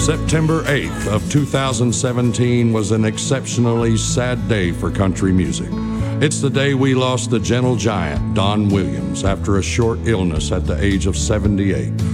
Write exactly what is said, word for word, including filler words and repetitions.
September eighth of two thousand seventeen was an exceptionally sad day for country music. It's the day we lost the gentle giant, Don Williams, after a short illness at the age of seventy-eight.